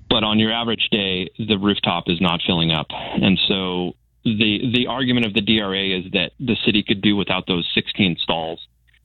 But on your average day, the rooftop is not filling up. And so the argument of the DRA is that the city could do without those 16 stalls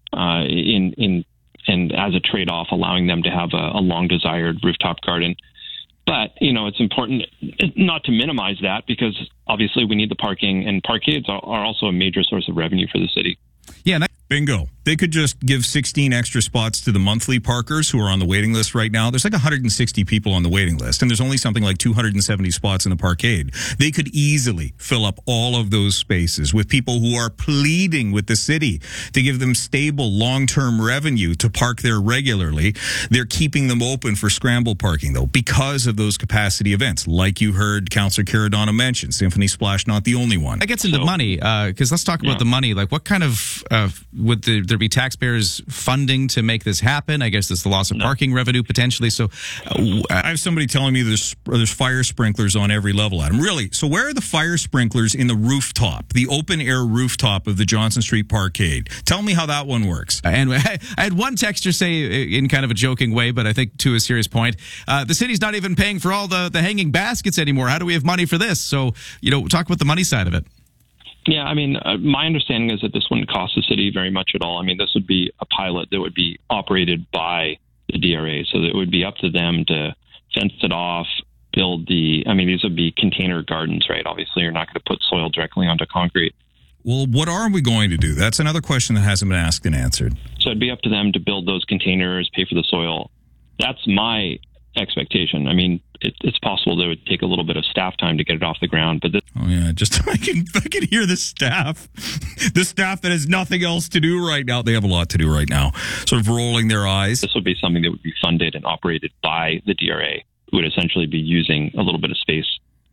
and as a trade-off, allowing them to have a long-desired rooftop garden. But, it's important not to minimize that because obviously we need the parking, and parkades are also a major source of revenue for the city. Yeah, bingo. They could just give 16 extra spots to the monthly parkers who are on the waiting list right now. There's like 160 people on the waiting list, and there's only something like 270 spots in the parkade. They could easily fill up all of those spaces with people who are pleading with the city to give them stable, long-term revenue to park there regularly. They're keeping them open for scramble parking, though, because of those capacity events, like you heard Councillor Caradonna mention. Symphony Splash, not the only one. That gets into money, because let's talk about the money. Like, what kind of would there be taxpayers funding to make this happen? I guess there's the loss of parking revenue potentially. So I have somebody telling me there's fire sprinklers on every level, Adam. Really? So where are the fire sprinklers in the rooftop, the open air rooftop of the Johnson Street Parkade? Tell me how that one works. And I had one texter say in kind of a joking way, but I think to a serious point, the city's not even paying for all the hanging baskets anymore. How do we have money for this? So, talk about the money side of it. Yeah, I mean, my understanding is that this wouldn't cost the city very much at all. I mean, this would be a pilot that would be operated by the DRA, so it would be up to them to fence it off, build these would be container gardens, right? Obviously, you're not going to put soil directly onto concrete. Well, what are we going to do? That's another question that hasn't been asked and answered. So it'd be up to them to build those containers, pay for the soil. That's my expectation. I mean, it's possible that it would take a little bit of staff time to get it off the ground, but I can hear the staff that has nothing else to do right now. They have a lot to do right now, sort of rolling their eyes. This would be something that would be funded and operated by the DRA, who would essentially be using a little bit of space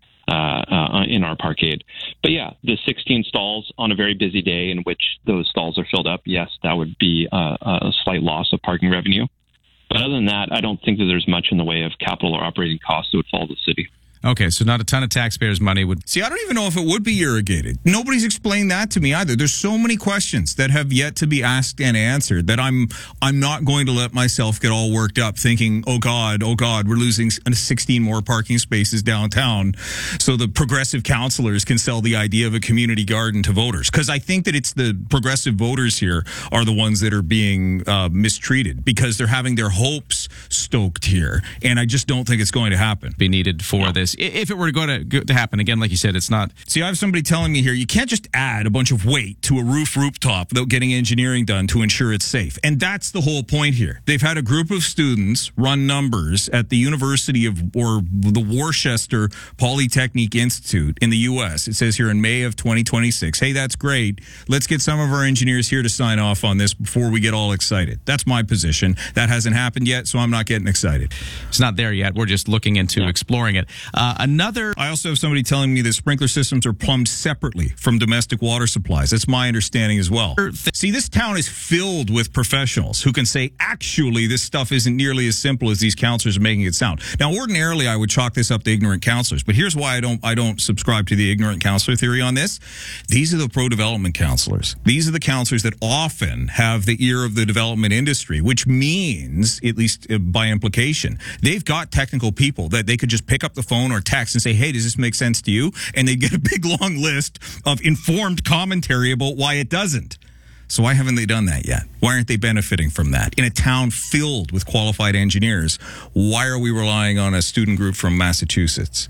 in our parkade. But yeah, the 16 stalls on a very busy day in which those stalls are filled up, yes, that would be a slight loss of parking revenue. But other than that, I don't think that there's much in the way of capital or operating costs that would fall to the city. Okay, so not a ton of taxpayers' money would... See, I don't even know if it would be irrigated. Nobody's explained that to me either. There's so many questions that have yet to be asked and answered that I'm not going to let myself get all worked up thinking, oh God, we're losing 16 more parking spaces downtown so the progressive councillors can sell the idea of a community garden to voters. Because I think that it's the progressive voters here are the ones that are being mistreated because they're having their hopes stoked here. And I just don't think it's going to happen. Be needed for this. If it were going to happen, again, like you said, it's not... See, I have somebody telling me here, you can't just add a bunch of weight to a rooftop without getting engineering done to ensure it's safe. And that's the whole point here. They've had a group of students run numbers at the University of, or the Worcester Polytechnic Institute in the U.S. It says here in May of 2026, hey, that's great. Let's get some of our engineers here to sign off on this before we get all excited. That's my position. That hasn't happened yet, so I'm not getting excited. It's not there yet. We're just looking into exploring it. I also have somebody telling me that sprinkler systems are plumbed separately from domestic water supplies. That's my understanding as well. See, this town is filled with professionals who can say, actually, this stuff isn't nearly as simple as these councillors are making it sound. Now, ordinarily, I would chalk this up to ignorant councillors, but here's why I don't subscribe to the ignorant councillor theory on this. These are the pro-development councillors. These are the councillors that often have the ear of the development industry, which means, at least by implication, they've got technical people that they could just pick up the phone or text and say, hey, does this make sense to you? And they get a big long list of informed commentary about why it doesn't. So why haven't they done that yet? Why aren't they benefiting from that? In a town filled with qualified engineers, why are we relying on a student group from Massachusetts?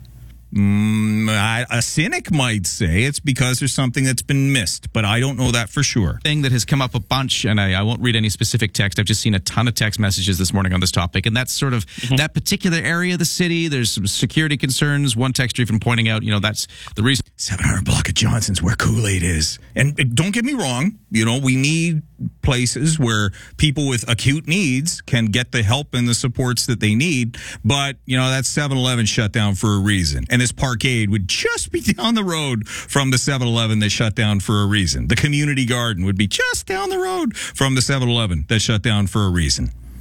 A cynic might say it's because there's something that's been missed, but I don't know that for sure. Thing that has come up a bunch, and I won't read any specific text. I've just seen a ton of text messages this morning on this topic, and that's sort of that particular area of the city. There's some security concerns. One texter even pointing out, that's the reason. 700 block of Johnson's where Kool-Aid is. And don't get me wrong, we need places where people with acute needs can get the help and the supports that they need, but, that 7-Eleven shut down for a reason. And this parkade would just be down the road from the 7-Eleven that shut down for a reason. The community garden would be just down the road from the 7-Eleven that shut down for a reason.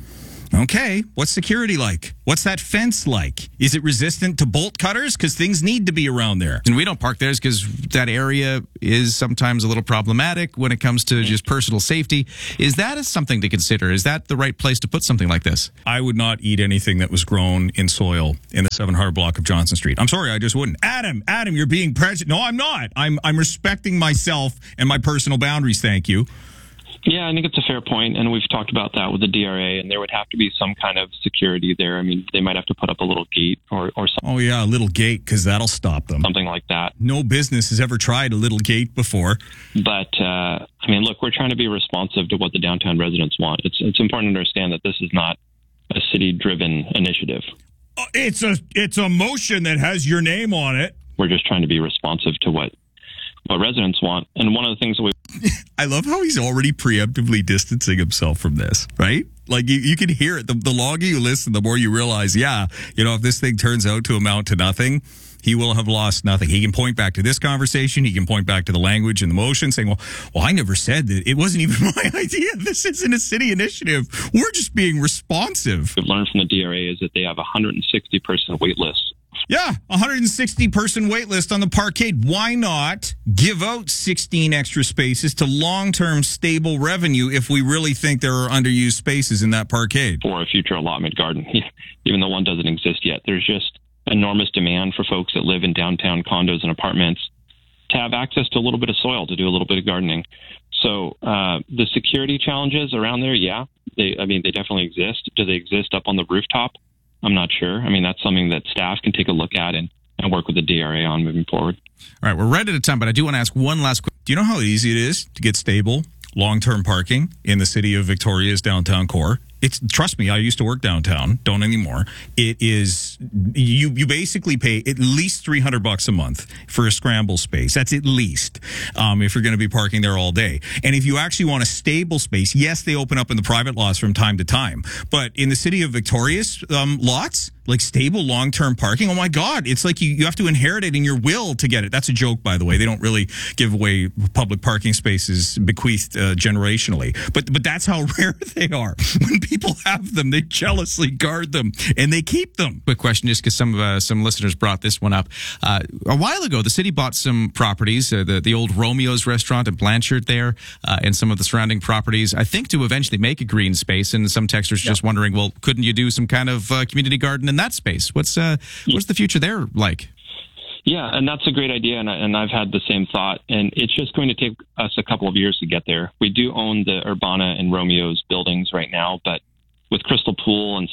Okay, what's security like? What's that fence like? Is it resistant to bolt cutters? Because things need to be around there. And we don't park there because that area is sometimes a little problematic when it comes to just personal safety. Is that something to consider? Is that the right place to put something like this? I would not eat anything that was grown in soil in the 700 block of Johnson Street. I'm sorry, I just wouldn't. Adam, you're being prejudiced. No, I'm not. I'm respecting myself and my personal boundaries, thank you. Yeah, I think it's a fair point, and we've talked about that with the DRA, and there would have to be some kind of security there. I mean, they might have to put up a little gate or something. Oh, yeah, a little gate, because that'll stop them. Something like that. No business has ever tried a little gate before. But, I mean, look, we're trying to be responsive to what the downtown residents want. It's important to understand that this is not a city-driven initiative. It's a motion that has your name on it. We're just trying to be responsive to what residents want. And one of the things that we... I love how he's already preemptively distancing himself from this, right? Like, you can hear it. The longer you listen, the more you realize, if this thing turns out to amount to nothing, he will have lost nothing. He can point back to this conversation. He can point back to the language and the motion saying, well, I never said that. It wasn't even my idea. This isn't a city initiative. We're just being responsive. We've learned from the DRA is that they have a 160-person wait list. Yeah, 160-person wait list on the parkade. Why not give out 16 extra spaces to long-term stable revenue if we really think there are underused spaces in that parkade? For a future allotment garden, even though one doesn't exist yet. There's just enormous demand for folks that live in downtown condos and apartments to have access to a little bit of soil to do a little bit of gardening. So the security challenges around there, they definitely exist. Do they exist up on the rooftop? I'm not sure. I mean, that's something that staff can take a look at and work with the DRA on moving forward. All right, we're right at a time, but I do want to ask one last question. Do you know how easy it is to get stable, long-term parking in the city of Victoria's downtown core? Trust me, I used to work downtown, don't anymore. It is, you basically pay at least $300 a month for a scramble space. That's at least, if you're going to be parking there all day. And if you actually want a stable space, yes, they open up in the private lots from time to time. But in the city of Victoria's lots, like stable long-term parking, oh my God, it's like you have to inherit it in your will to get it. That's a joke, by the way. They don't really give away public parking spaces bequeathed generationally. But that's how rare they are. When people have them, they jealously guard them, and they keep them. Quick question, just because some listeners brought this one up. A while ago, the city bought some properties, the old Romeo's restaurant in Blanchard there, and some of the surrounding properties, I think to eventually make a green space. And some texters just wondering, well, couldn't you do some kind of community garden in that space? What's the future there like? Yeah, and that's a great idea, and I've had the same thought, and it's just going to take us a couple of years to get there. We do own the Urbana and Romeo's buildings right now, but with Crystal Pool and...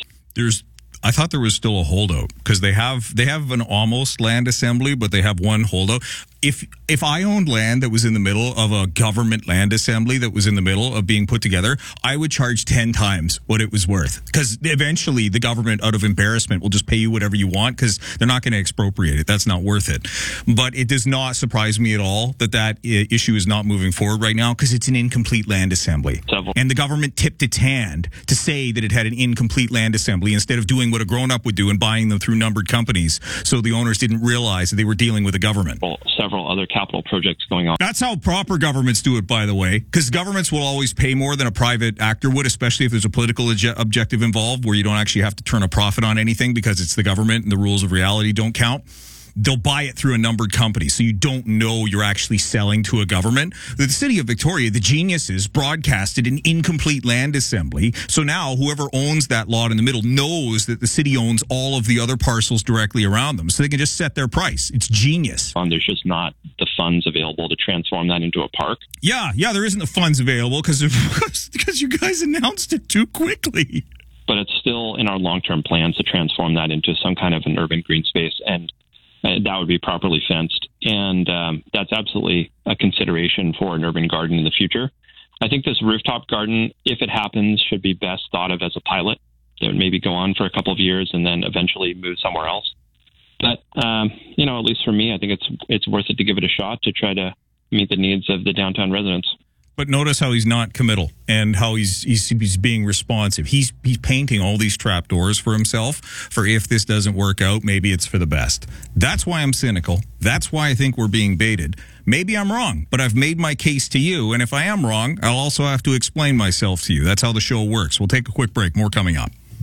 I thought there was still a holdout because they have an almost land assembly, but they have one holdout. If I owned land that was in the middle of a government land assembly that was in the middle of being put together, I would charge 10 times what it was worth, because eventually the government, out of embarrassment, will just pay you whatever you want because they're not going to expropriate it. That's not worth it. But it does not surprise me at all that issue is not moving forward right now because it's an incomplete land assembly. And the government tipped its hand to say that it had an incomplete land assembly instead of doing what a grown-up would do and buying them through numbered companies, so the owners didn't realize that they were dealing with the government. Several other capital projects going on. That's how proper governments do it, by the way, because governments will always pay more than a private actor would, especially if there's a political objective involved where you don't actually have to turn a profit on anything because it's the government and the rules of reality don't count. They'll buy it through a numbered company, so you don't know you're actually selling to a government. The city of Victoria, the geniuses, broadcasted an incomplete land assembly, so now whoever owns that lot in the middle knows that the city owns all of the other parcels directly around them, so they can just set their price. It's genius. There's just not the funds available to transform that into a park. Yeah, there isn't the funds available because you guys announced it too quickly. But it's still in our long-term plans to transform that into some kind of an urban green space, and that would be properly fenced. And that's absolutely a consideration for an urban garden in the future. I think this rooftop garden, if it happens, should be best thought of as a pilot that would maybe go on for a couple of years and then eventually move somewhere else. But, at least for me, I think it's worth it to give it a shot to try to meet the needs of the downtown residents. But notice how he's not committal and how he's being responsive. He's painting all these trapdoors for himself for if this doesn't work out, maybe it's for the best. That's why I'm cynical. That's why I think we're being baited. Maybe I'm wrong, but I've made my case to you. And if I am wrong, I'll also have to explain myself to you. That's how the show works. We'll take a quick break. More coming up.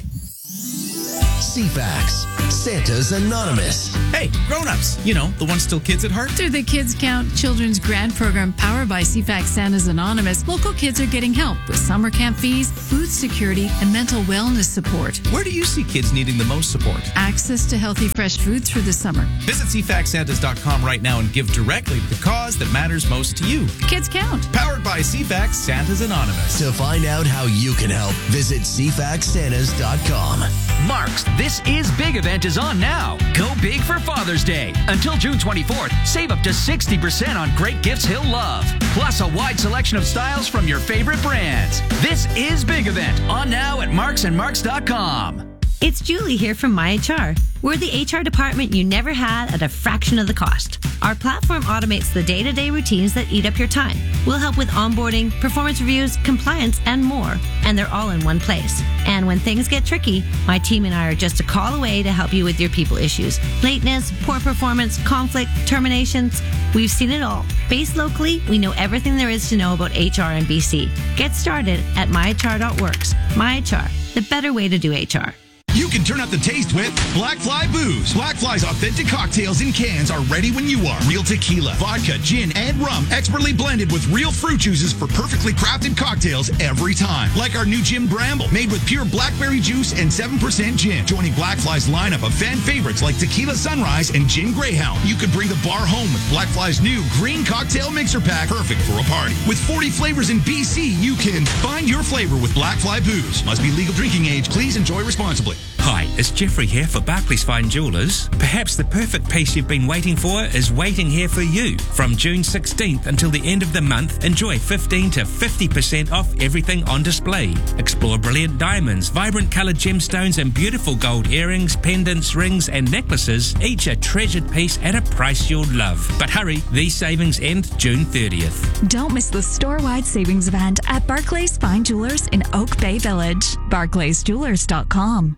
CFAX, Santa's Anonymous. Hey, grown-ups, you know, the ones still kids at heart. Through the Kids Count Children's Grant Program powered by CFAX Santa's Anonymous, local kids are getting help with summer camp fees, food security, and mental wellness support. Where do you see kids needing the most support? Access to healthy, fresh food through the summer. Visit CFAXSantas.com right now and give directly to the cause that matters most to you. Kids Count. Powered by CFAX Santa's Anonymous. To find out how you can help, visit CFAXSantas.com. Mark's This Is Big event is on now. Go big for Father's Day. Until June 24th, save up to 60% on great gifts he'll love. Plus a wide selection of styles from your favorite brands. This Is Big event on now at marksandmarks.com. It's Julie here from MyHR. We're the HR department you never had at a fraction of the cost. Our platform automates the day-to-day routines that eat up your time. We'll help with onboarding, performance reviews, compliance, and more. And they're all in one place. And when things get tricky, my team and I are just a call away to help you with your people issues. Lateness, poor performance, conflict, terminations. We've seen it all. Based locally, we know everything there is to know about HR in BC. Get started at myhr.works. MyHR, the better way to do HR. You can turn up the taste with Black Fly Booze. Black Fly's authentic cocktails in cans are ready when you are. Real tequila, vodka, gin, and rum, expertly blended with real fruit juices for perfectly crafted cocktails every time. Like our new Gin Bramble, made with pure blackberry juice and 7% gin. Joining Black Fly's lineup of fan favorites like Tequila Sunrise and Gin Greyhound. You could bring the bar home with Black Fly's new green cocktail mixer pack, perfect for a party. With 40 flavors in BC, you can find your flavor with Black Fly Booze. Must be legal drinking age. Please enjoy responsibly. Hi, it's Jeffrey here for Barclays Fine Jewellers. Perhaps the perfect piece you've been waiting for is waiting here for you. From June 16th until the end of the month, enjoy 15 to 50% off everything on display. Explore brilliant diamonds, vibrant coloured gemstones, and beautiful gold earrings, pendants, rings, and necklaces, each a treasured piece at a price you'll love. But hurry, these savings end June 30th. Don't miss the store-wide savings event at Barclays Fine Jewelers in Oak Bay Village. BarclaysJewelers.com.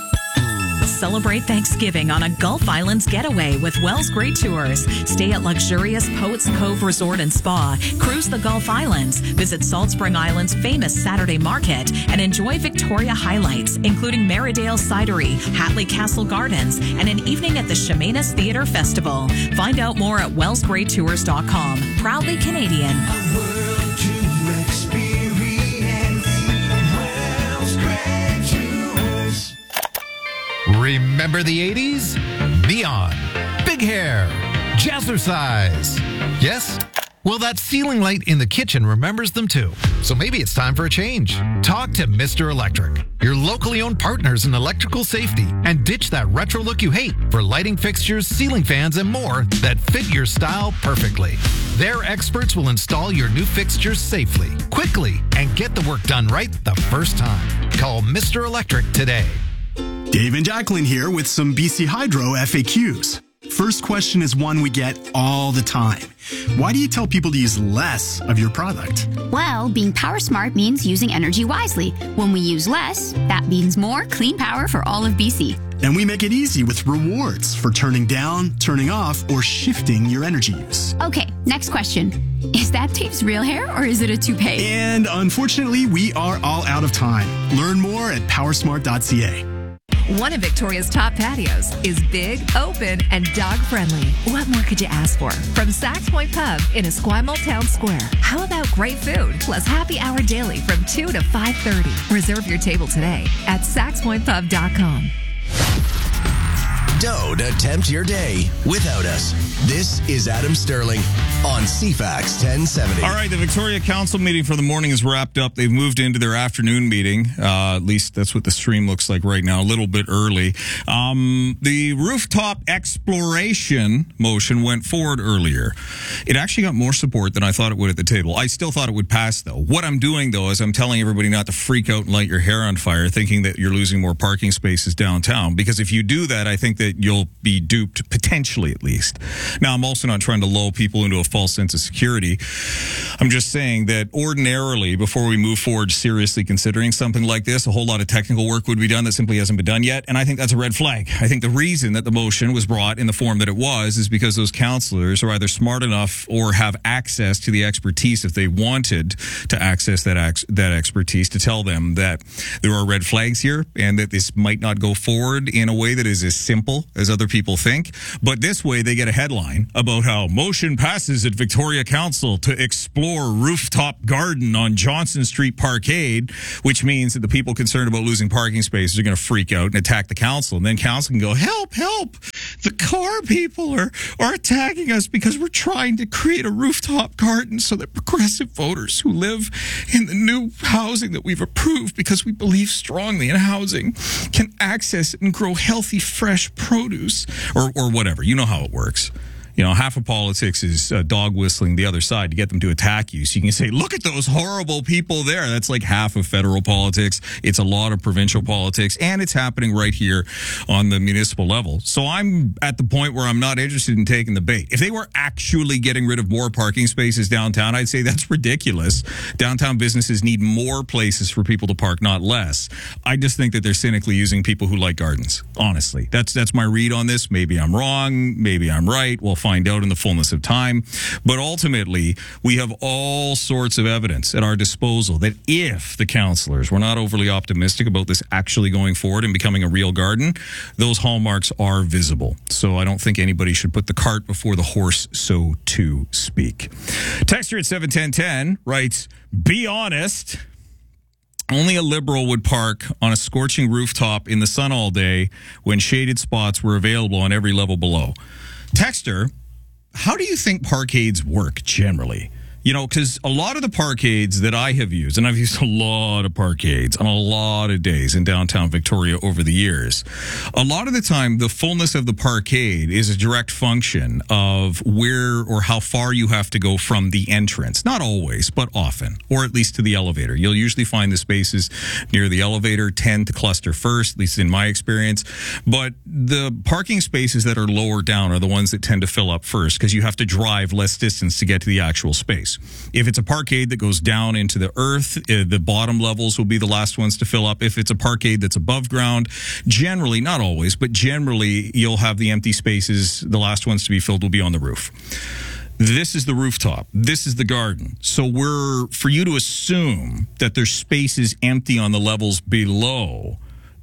Celebrate Thanksgiving on a Gulf Islands getaway with Wells Great Tours. Stay at luxurious Poets Cove Resort and Spa. Cruise the Gulf Islands. Visit Salt Spring Island's famous Saturday Market and enjoy Victoria highlights, including Maridale Cidery, Hatley Castle Gardens, and an evening at the Chemainus Theatre Festival. Find out more at wellsgreattours.com. Proudly Canadian. Remember the 80s? Neon, big hair, jazzercise. Yes? Well, that ceiling light in the kitchen remembers them too. So maybe it's time for a change. Talk to Mr. Electric, your locally owned partners in electrical safety, and ditch that retro look you hate for lighting fixtures, ceiling fans, and more that fit your style perfectly. Their experts will install your new fixtures safely, quickly, and get the work done right the first time. Call Mr. Electric today. Dave and Jacqueline here with some BC Hydro FAQs. First question is one we get all the time. Why do you tell people to use less of your product? Well, being power smart means using energy wisely. When we use less, that means more clean power for all of BC. And we make it easy with rewards for turning down, turning off, or shifting your energy use. Okay, next question. Is that Dave's real hair or is it a toupee? And unfortunately, we are all out of time. Learn more at powersmart.ca. One of Victoria's top patios is big, open, and dog-friendly. What more could you ask for? From Sax Point Pub in Esquimalt Town Square. How about great food plus happy hour daily from 2 to 5:30? Reserve your table today at saxpointpub.com. Don't attempt your day without us. This is Adam Sterling on CFAX 1070. All right, the Victoria Council meeting for the morning is wrapped up. They've moved into their afternoon meeting. At least that's what the stream looks like right now, a little bit early. The rooftop exploration motion went forward earlier. It actually got more support than I thought it would at the table. I still thought it would pass, though. What I'm doing, though, is I'm telling everybody not to freak out and light your hair on fire thinking that you're losing more parking spaces downtown. Because if you do that, I think that that you'll be duped, potentially at least. Now, I'm also not trying to lull people into a false sense of security. I'm just saying that ordinarily, before we move forward seriously considering something like this, a whole lot of technical work would be done that simply hasn't been done yet, and I think that's a red flag. I think the reason that the motion was brought in the form that it was is because those councillors are either smart enough or have access to the expertise, if they wanted to access that expertise, to tell them that there are red flags here and that this might not go forward in a way that is as simple as other people think. But this way they get a headline about how motion passes at Victoria Council to explore rooftop garden on Johnson Street Parkade, which means that the people concerned about losing parking spaces are going to freak out and attack the council. And then council can go, help, help. The car people are attacking us because we're trying to create a rooftop garden so that progressive voters who live in the new housing that we've approved because we believe strongly in housing can access it and grow healthy, fresh produce or whatever. You know how it works. You know, half of politics is dog whistling the other side to get them to attack you. So you can say, look at those horrible people there. That's like half of federal politics. It's a lot of provincial politics, and it's happening right here on the municipal level. So I'm at the point where I'm not interested in taking the bait. If they were actually getting rid of more parking spaces downtown, I'd say that's ridiculous. Downtown businesses need more places for people to park, not less. I just think that they're cynically using people who like gardens. Honestly, that's my read on this. Maybe I'm wrong. Maybe I'm right. We'll find out in the fullness of time. But ultimately, we have all sorts of evidence at our disposal that if the councillors were not overly optimistic about this actually going forward and becoming a real garden, those hallmarks are visible. So I don't think anybody should put the cart before the horse, so to speak. Texter at 71010 writes, be honest. Only a Liberal would park on a scorching rooftop in the sun all day when shaded spots were available on every level below. Texter, how do you think parkades work generally? You know, because a lot of the parkades that I have used, and I've used a lot of parkades on a lot of days in downtown Victoria over the years, a lot of the time the fullness of the parkade is a direct function of where or how far you have to go from the entrance. Not always, but often, or at least to the elevator. You'll usually find the spaces near the elevator tend to cluster first, at least in my experience. But the parking spaces that are lower down are the ones that tend to fill up first because you have to drive less distance to get to the actual space. If it's a parkade that goes down into the earth, the bottom levels will be the last ones to fill up. If it's a parkade that's above ground, generally, not always, but generally, you'll have the empty spaces. The last ones to be filled will be on the roof. This is the rooftop. This is the garden. So for you to assume that there's spaces empty on the levels below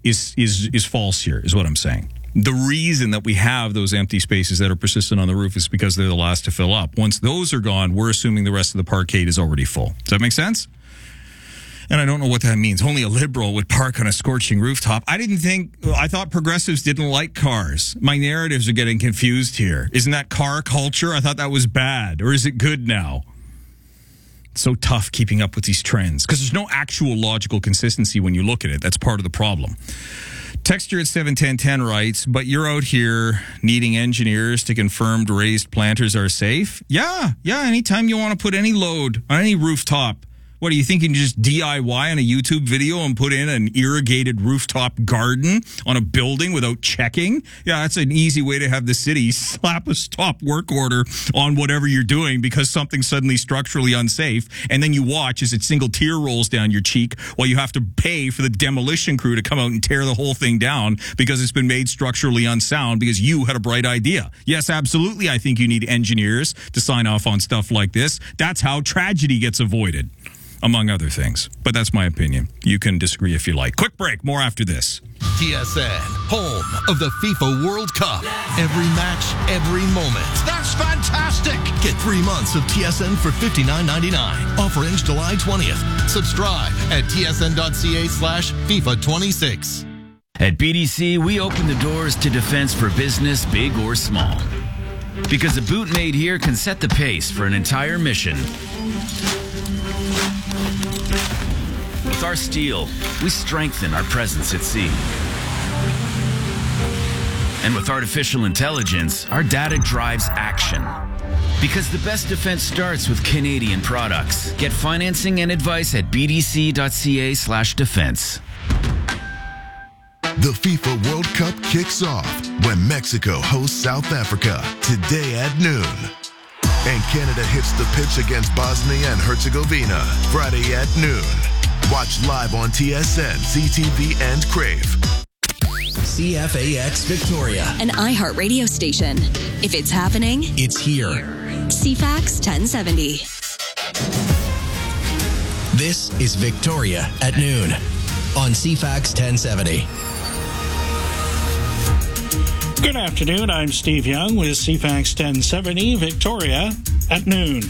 is false here, is what I'm saying. The reason that we have those empty spaces that are persistent on the roof is because they're the last to fill up. Once those are gone, we're assuming the rest of the parkade is already full. Does that make sense? And I don't know what that means. Only a Liberal would park on a scorching rooftop. I thought progressives didn't like cars. My narratives are getting confused here. Isn't that car culture? I thought that was bad. Or is it good now? It's so tough keeping up with these trends because there's no actual logical consistency when you look at it. That's part of the problem. Texture at 71010 writes, but you're out here needing engineers to confirm raised planters are safe? Yeah. Anytime you want to put any load on any rooftop, what, do you think you can just DIY on a YouTube video and put in an irrigated rooftop garden on a building without checking? Yeah, that's an easy way to have the city slap a stop work order on whatever you're doing because something's suddenly structurally unsafe, and then you watch as a single tear rolls down your cheek while you have to pay for the demolition crew to come out and tear the whole thing down because it's been made structurally unsound because you had a bright idea. Yes, absolutely, I think you need engineers to sign off on stuff like this. That's how tragedy gets avoided, among other things. But that's my opinion. You can disagree if you like. Quick break. More after this. TSN, home of the FIFA World Cup. Every match, every moment. That's fantastic! Get 3 months of TSN for $59.99. Offer ends July 20th. Subscribe at tsn.ca/FIFA26. At BDC, we open the doors to defense for business, big or small. Because a boot made here can set the pace for an entire mission. With our steel, we strengthen our presence at sea. And with artificial intelligence, our data drives action. Because the best defense starts with Canadian products. Get financing and advice at bdc.ca/defense. The FIFA World Cup kicks off when Mexico hosts South Africa today at noon. And Canada hits the pitch against Bosnia and Herzegovina Friday at noon. Watch live on TSN, CTV, and Crave. CFAX Victoria, an iHeart radio station. If it's happening, it's here. CFAX 1070. This is Victoria at noon on CFAX 1070. Good afternoon. I'm Steve Young with CFAX 1070, Victoria at noon.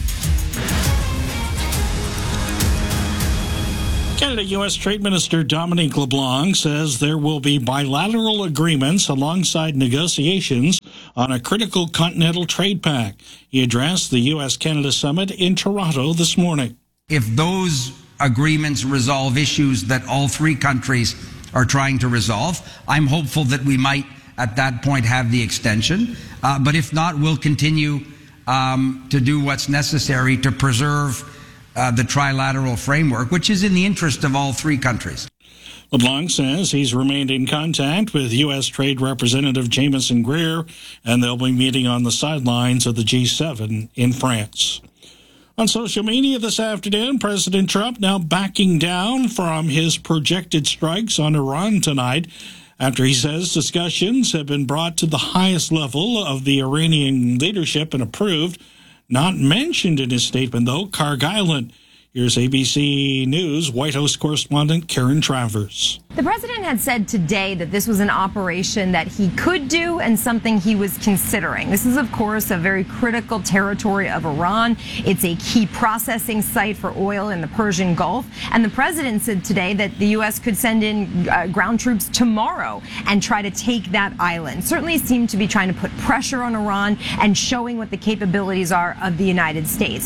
Canada-U.S. Trade Minister Dominic LeBlanc says there will be bilateral agreements alongside negotiations on a critical continental trade pact. He addressed the U.S.-Canada summit in Toronto this morning. If those agreements resolve issues that all three countries are trying to resolve, I'm hopeful that we might at that point have the extension. But if not, we'll continue to do what's necessary to preserve the trilateral framework, which is in the interest of all three countries. LeBlanc says he's remained in contact with U.S. Trade Representative Jamieson Greer, and they'll be meeting on the sidelines of the G7 in France. On social media this afternoon, President Trump now backing down from his projected strikes on Iran tonight after he says discussions have been brought to the highest level of the Iranian leadership and approved. Not mentioned in his statement, though, Cargill. Here's ABC News White House correspondent Karen Travers. The president had said today that this was an operation that he could do and something he was considering. This is, of course, a very critical territory of Iran. It's a key processing site for oil in the Persian Gulf. And the president said today that the U.S. could send in ground troops tomorrow and try to take that island. Certainly seemed to be trying to put pressure on Iran and showing what the capabilities are of the United States.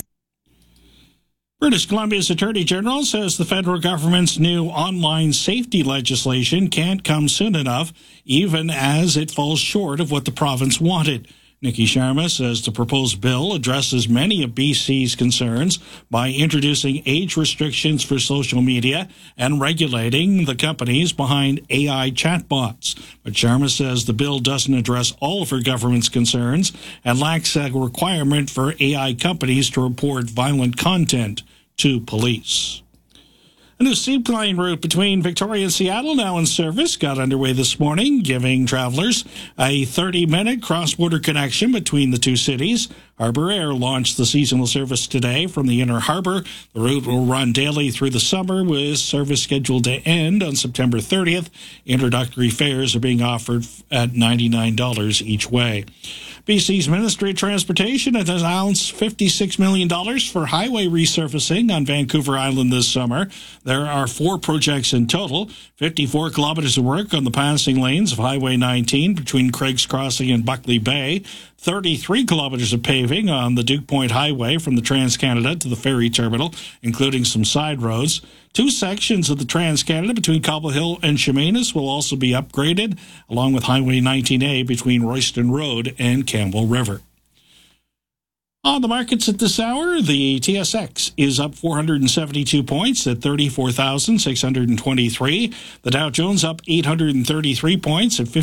British Columbia's Attorney General says the federal government's new online safety legislation can't come soon enough, even as it falls short of what the province wanted. Nikki Sharma says the proposed bill addresses many of BC's concerns by introducing age restrictions for social media and regulating the companies behind AI chatbots. But Sharma says the bill doesn't address all of her government's concerns and lacks a requirement for AI companies to report violent content to police. A new seaplane route between Victoria and Seattle, now in service, got underway this morning, giving travelers a 30-minute cross-border connection between the two cities. Harbour Air launched the seasonal service today from the Inner Harbour. The route will run daily through the summer, with service scheduled to end on September 30th. Introductory fares are being offered at $99 each way. BC's Ministry of Transportation has announced $56 million for highway resurfacing on Vancouver Island this summer. There are 4 projects in total, 54 kilometers of work on the passing lanes of Highway 19 between Craig's Crossing and Buckley Bay, 33 kilometers of paving on the Duke Point Highway from the Trans-Canada to the ferry terminal, including some side roads. 2 sections of the Trans-Canada between Cobble Hill and Chemainus will also be upgraded, along with Highway 19A between Royston Road and Campbell River. On the markets at this hour, the TSX is up 472 points at 34,623. The Dow Jones up 833 points at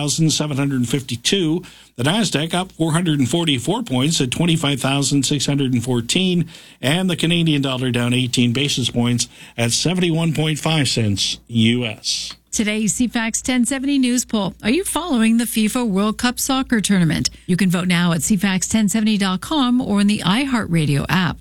50,752. The Nasdaq up 444 points at 25,614. And the Canadian dollar down 18 basis points at 71.5 cents U.S. Today's CFAX 1070 News Poll. Are you following the FIFA World Cup soccer tournament? You can vote now at CFAX1070.com or in the iHeartRadio app.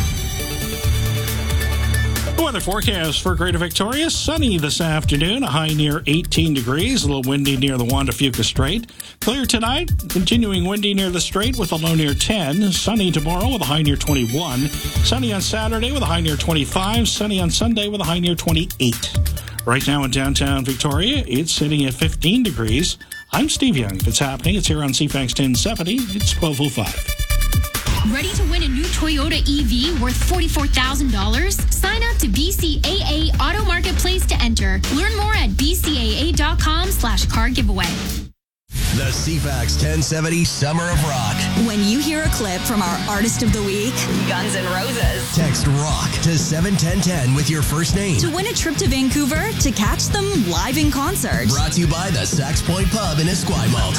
The weather forecast for Greater Victoria: sunny this afternoon, a high near 18 degrees, a little windy near the Juan de Fuca Strait. Clear tonight, continuing windy near the Strait with a low near 10. Sunny tomorrow with a high near 21. Sunny on Saturday with a high near 25. Sunny on Sunday with a high near 28. Right now in downtown Victoria, it's sitting at 15 degrees. I'm Steve Young. If it's happening, it's here on CFAX 1070. It's 12:05. Ready to win a new Toyota EV worth $44,000? Sign up to BCAA Auto Marketplace to enter. Learn more at bcaa.com/car giveaway. The CFAX 1070 Summer of Rock. When you hear a clip from our Artist of the Week, Guns N' Roses, Text ROCK to 71010 with your first name to win a trip to Vancouver to catch them live in concert. Brought to you by the Sax Point Pub in Esquimalt.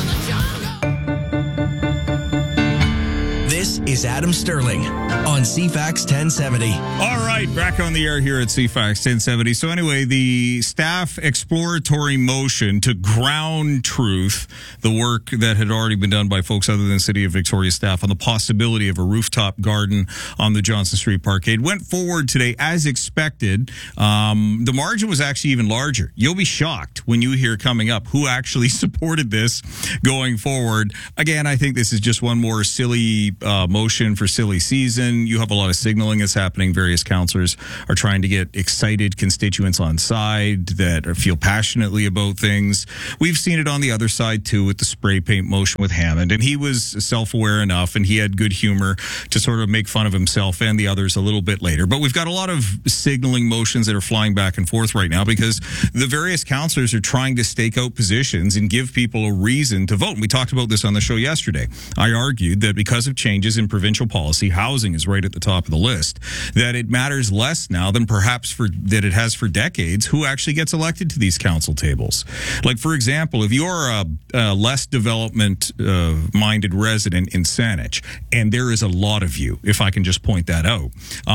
This is Adam Sterling on CFAX 1070. All right, back on the air here at CFAX 1070. So anyway, the staff exploratory motion to ground truth the work that had already been done by folks other than City of Victoria staff on the possibility of a rooftop garden on the Johnson Street Parkade went forward today as expected. The margin was actually even larger. You'll be shocked when you hear coming up who actually supported this going forward. Again, I think this is just one more silly motion for silly season. You have a lot of signaling that's happening. Various councillors are trying to get excited constituents on side that feel passionately about things. We've seen it on the other side too with the spray paint motion with Hammond, and he was self-aware enough and he had good humor to sort of make fun of himself and the others a little bit later. But we've got a lot of signaling motions that are flying back and forth right now because the various councillors are trying to stake out positions and give people a reason to vote. And we talked about this on the show yesterday. I argued that because of changes in provincial policy, housing is right at the top of the list, that it matters less now than perhaps that it has for decades who actually gets elected to these council tables. Like, for example, if you're a less development minded resident in Saanich, and there is a lot of you, if I can just point that out,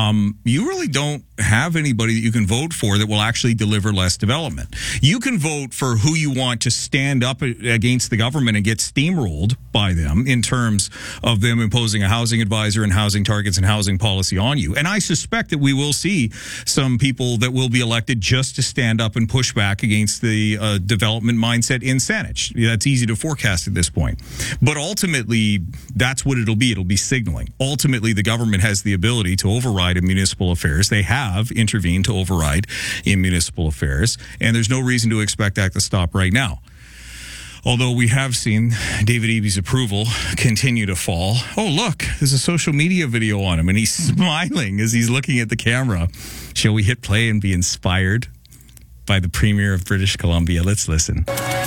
you really don't have anybody that you can vote for that will actually deliver less development. You can vote for who you want to stand up against the government and get steamrolled by them in terms of them imposing a housing advisor and housing targets and housing policy on you. And I suspect that we will see some people that will be elected just to stand up and push back against the development mindset in Saanich. That's easy to forecast at this point. But ultimately, that's what it'll be. It'll be signaling. Ultimately, the government has the ability to override in municipal affairs. They have intervened to override in municipal affairs, and there's no reason to expect that to stop right now. Although we have seen David Eby's approval continue to fall. Oh, look, there's a social media video on him, and he's smiling as he's looking at the camera. Shall we hit play and be inspired by the Premier of British Columbia? Let's listen.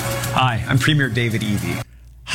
Hi, I'm Premier David Eby.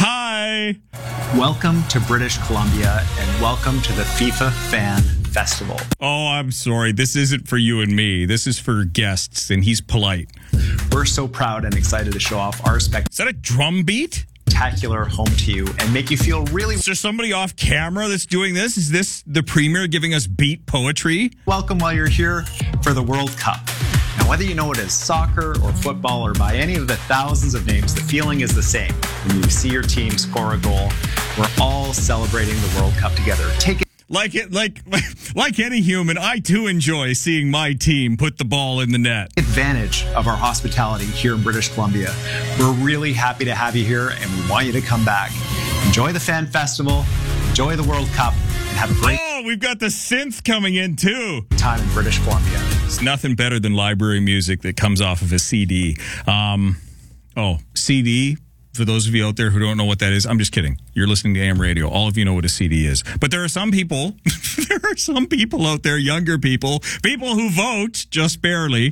Hi. Welcome to British Columbia, and welcome to the FIFA Fan Festival. Oh, I'm sorry. This isn't for you and me. This is for guests, and he's polite. We're so proud and excited to show off our Is that a drum beat? spectacular home to you and make you feel really... Is there somebody off camera that's doing this? Is this the Premier giving us beat poetry? Welcome while you're here for the World Cup. Now, whether you know it as soccer or football or by any of the thousands of names, the feeling is the same. When you see your team score a goal, we're all celebrating the World Cup together. Take it. Like any human, I too enjoy seeing my team put the ball in the net. Advantage of our hospitality here in British Columbia. We're really happy to have you here, and we want you to come back. Enjoy the Fan Festival, enjoy the World Cup, and have a great... Oh, we've got the synth coming in too. ...time in British Columbia. It's nothing better than library music that comes off of a CD. CD... For those of you out there who don't know what that is, I'm just kidding. You're listening to AM radio. All of you know what a CD is. But there are some people, out there, younger people who vote just barely.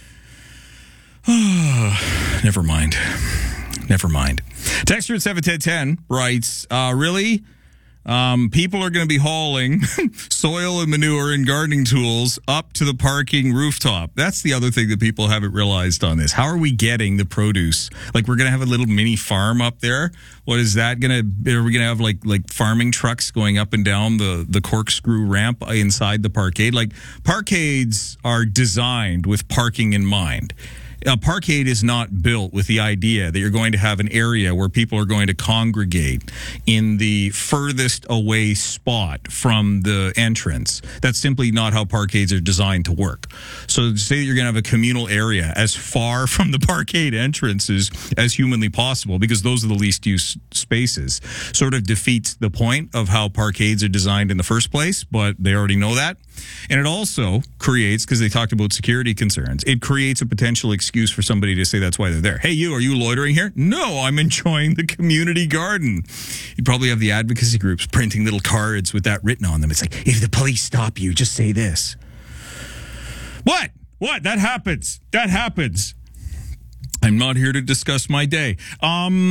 Never mind. Texter at 71010 writes, really? People are going to be hauling soil and manure and gardening tools up to the parking rooftop. That's the other thing that people haven't realized on this. How are we getting the produce? Like, we're going to have a little mini farm up there. What is that going to, are we going to have like farming trucks going up and down the corkscrew ramp inside the parkade? Like, parkades are designed with parking in mind. A parkade is not built with the idea that you're going to have an area where people are going to congregate in the furthest away spot from the entrance. That's simply not how parkades are designed to work. So to say that you're going to have a communal area as far from the parkade entrances as humanly possible, because those are the least used spaces, sort of defeats the point of how parkades are designed in the first place, but they already know that. And it also creates, because they talked about security concerns, it creates a potential excuse for somebody to say that's why they're there. Hey, are you loitering here? No, I'm enjoying the community garden. You'd probably have the advocacy groups printing little cards with that written on them. It's like, if the police stop you, just say this. What? That happens. I'm not here to discuss my day.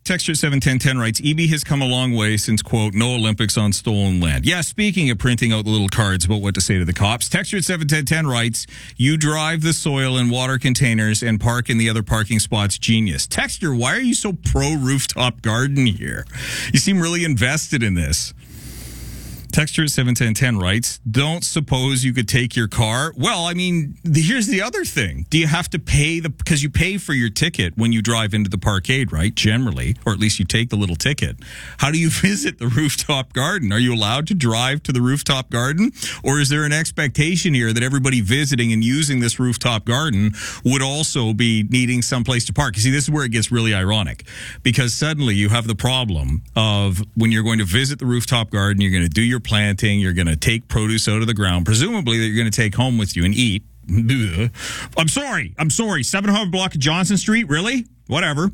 Texture 71010 writes, EB has come a long way since, quote, no Olympics on stolen land. Yeah, speaking of printing out the little cards about what to say to the cops, Texture 71010 writes, you drive the soil in water containers and park in the other parking spots. Genius. Texture, why are you so pro rooftop garden here? You seem really invested in this. Texture 71010 writes, don't suppose you could take your car? Well, I mean, here's the other thing. Do you have to pay because you pay for your ticket when you drive into the parkade, right? Generally, or at least you take the little ticket. How do you visit the rooftop garden? Are you allowed to drive to the rooftop garden? Or is there an expectation here that everybody visiting and using this rooftop garden would also be needing someplace to park? You see, this is where it gets really ironic, because suddenly you have the problem of when you're going to visit the rooftop garden, you're going to do your planting, you're going to take produce out of the ground, presumably that you're going to take home with you and eat. I'm sorry. 700 block of Johnson Street? Really? Whatever.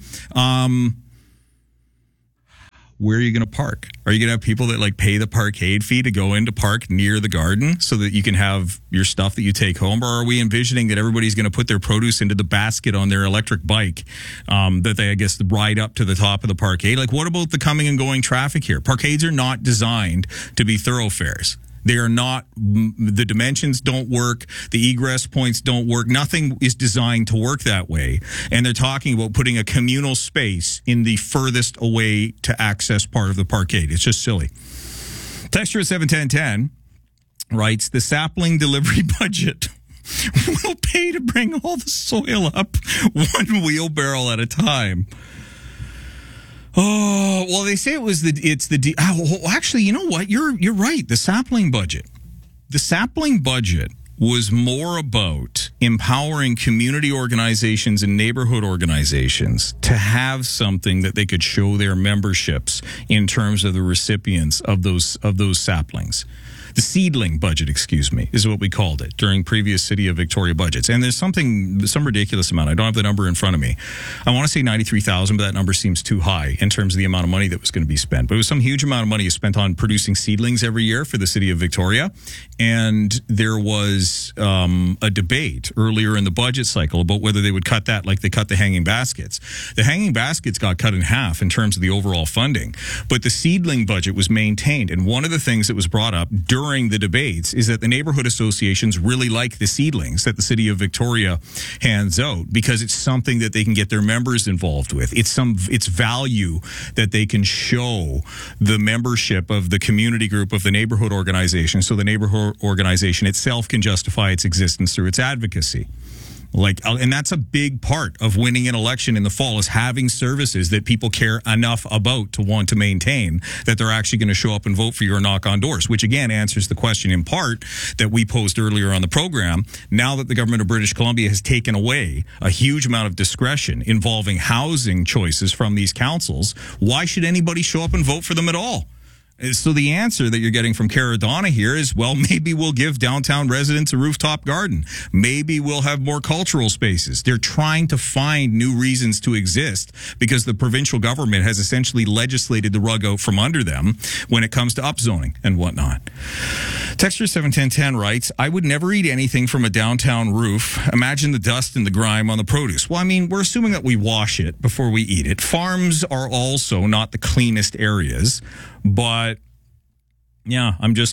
Where are you going to park? Are you going to have people that like pay the parkade fee to go in to park near the garden so that you can have your stuff that you take home? Or are we envisioning that everybody's going to put their produce into the basket on their electric bike that they, I guess, ride up to the top of the parkade? Like, what about the coming and going traffic here? Parkades are not designed to be thoroughfares. They are not, the dimensions don't work, the egress points don't work. Nothing is designed to work that way. And they're talking about putting a communal space in the furthest away to access part of the parkade. It's just silly. Texture 71010 writes, the sapling delivery budget will pay to bring all the soil up one wheelbarrow at a time. Oh, well, they say actually, you know what? You're right. The sapling budget was more about empowering community organizations and neighborhood organizations to have something that they could show their memberships in terms of the recipients of those saplings. The seedling budget, is what we called it during previous City of Victoria budgets. And there's some ridiculous amount. I don't have the number in front of me. I want to say 93,000, but that number seems too high in terms of the amount of money that was going to be spent. But it was some huge amount of money spent on producing seedlings every year for the City of Victoria. And there was a debate earlier in the budget cycle about whether they would cut that like they cut the hanging baskets. The hanging baskets got cut in half in terms of the overall funding, but the seedling budget was maintained. And one of the things that was brought up during the debates is that the neighborhood associations really like the seedlings that the City of Victoria hands out because it's something that they can get their members involved with. It's value that they can show the membership of the community group of the neighborhood organization, so the neighborhood organization itself can justify its existence through its advocacy. And that's a big part of winning an election in the fall, is having services that people care enough about to want to maintain that they're actually going to show up and vote for you or knock on doors, which again answers the question in part that we posed earlier on the program. Now that the government of British Columbia has taken away a huge amount of discretion involving housing choices from these councils, why should anybody show up and vote for them at all? So the answer that you're getting from Cara Donna here is, well, maybe we'll give downtown residents a rooftop garden. Maybe we'll have more cultural spaces. They're trying to find new reasons to exist because the provincial government has essentially legislated the rug out from under them when it comes to upzoning and whatnot. Texture 71010 writes, I would never eat anything from a downtown roof. Imagine the dust and the grime on the produce. Well, I mean, we're assuming that we wash it before we eat it. Farms are also not the cleanest areas. But yeah, I'm just,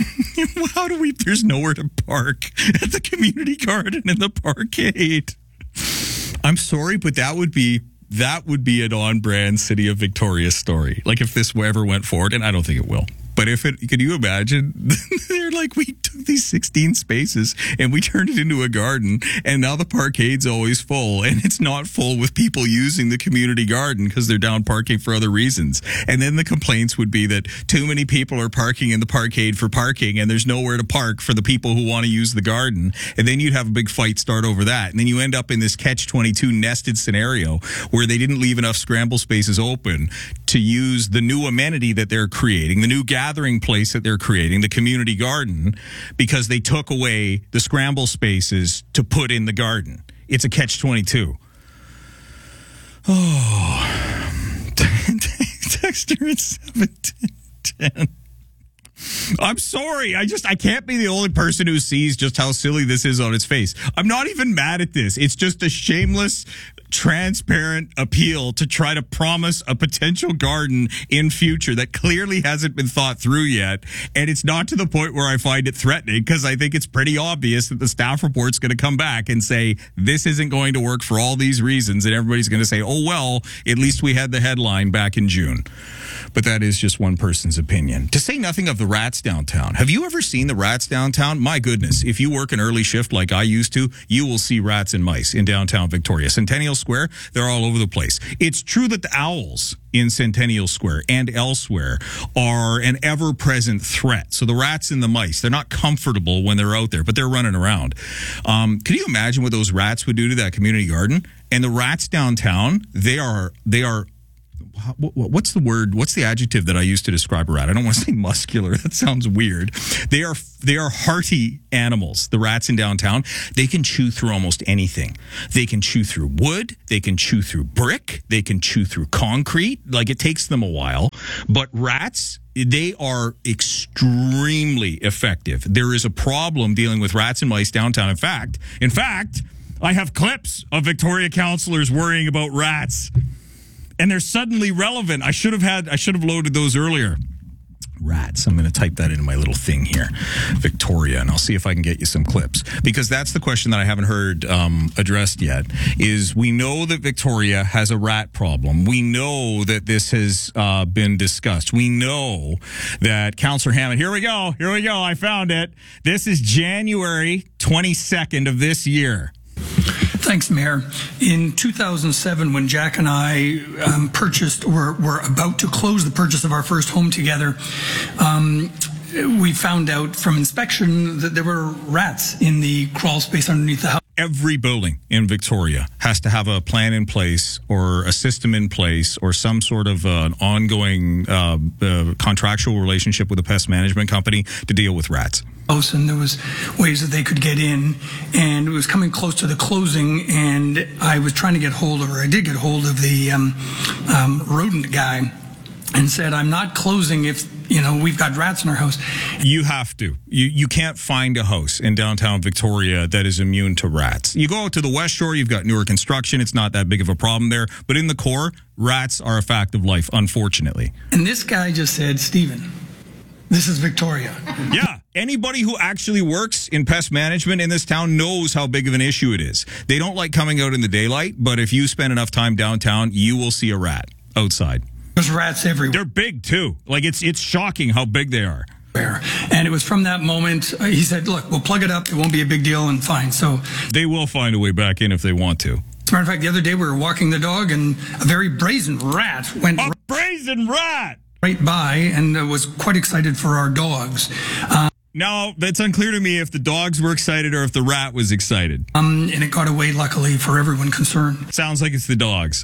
there's nowhere to park at the community garden in the parkade. I'm sorry, but that would be an on-brand City of Victoria story. Like if this ever went forward, and I don't think it will. But can you imagine? They're like, we took these 16 spaces and we turned it into a garden, and now the parkade's always full, and it's not full with people using the community garden because they're down parking for other reasons. And then the complaints would be that too many people are parking in the parkade for parking, and there's nowhere to park for the people who want to use the garden. And then you'd have a big fight start over that. And then you end up in this catch-22 nested scenario where they didn't leave enough scramble spaces open to use the new amenity that they're creating, the new gathering place that they're creating, the community garden, because they took away the scramble spaces to put in the garden. It's a catch-22. Oh. Texter at 710. I'm sorry. I can't be the only person who sees just how silly this is on its face. I'm not even mad at this. It's just a shameless transparent appeal to try to promise a potential garden in future that clearly hasn't been thought through yet. And it's not to the point where I find it threatening, because I think it's pretty obvious that the staff report's going to come back and say, this isn't going to work for all these reasons. And everybody's going to say, oh, well, at least we had the headline back in June. But that is just one person's opinion. To say nothing of the rats downtown. Have you ever seen the rats downtown? My goodness, if you work an early shift like I used to, you will see rats and mice in downtown Victoria. Centennial Square, they're all over the place. It's true that the owls in Centennial Square and elsewhere are an ever-present threat. So the rats and the mice, they're not comfortable when they're out there, but they're running around. Can you imagine what those rats would do to that community garden? And the rats downtown, they are what's the word? What's the adjective that I use to describe a rat? I don't want to say muscular. That sounds weird. They are hearty animals. The rats in downtown, they can chew through almost anything. They can chew through wood. They can chew through brick. They can chew through concrete. Like, it takes them a while. But rats, they are extremely effective. There is a problem dealing with rats and mice downtown. In fact, I have clips of Victoria councillors worrying about rats. And they're suddenly relevant. I should have loaded those earlier. Rats. I'm going to type that into my little thing here. Victoria, and I'll see if I can get you some clips. Because that's the question that I haven't heard addressed yet, is we know that Victoria has a rat problem. We know that this has been discussed. We know that Councillor Hammond, here we go, I found it. This is January 22nd of this year. Thanks, Mayor. In 2007, when Jack and I were about to close the purchase of our first home together, we found out from inspection that there were rats in the crawl space underneath the house. Every building in Victoria has to have a plan in place or a system in place or some sort of an ongoing contractual relationship with a pest management company to deal with rats. And there was ways that they could get in, and it was coming close to the closing, and I was trying to get hold of, or I did get hold of the rodent guy, and said, I'm not closing if, we've got rats in our house. You have to. You can't find a house in downtown Victoria that is immune to rats. You go out to the West Shore, you've got newer construction, it's not that big of a problem there, but in the core, rats are a fact of life, unfortunately. And this guy just said, Stephen, this is Victoria. Yeah. Anybody who actually works in pest management in this town knows how big of an issue it is. They don't like coming out in the daylight, but if you spend enough time downtown, you will see a rat outside. There's rats everywhere. They're big, too. Like, it's shocking how big they are. And it was from that moment, he said, look, we'll plug it up. It won't be a big deal, and fine. So they will find a way back in if they want to. As a matter of fact, the other day we were walking the dog, and a very brazen rat went... A brazen rat! Right by, and was quite excited for our dogs. Now, that's unclear to me if the dogs were excited or if the rat was excited. And it got away, luckily, for everyone concerned. Sounds like it's the dogs.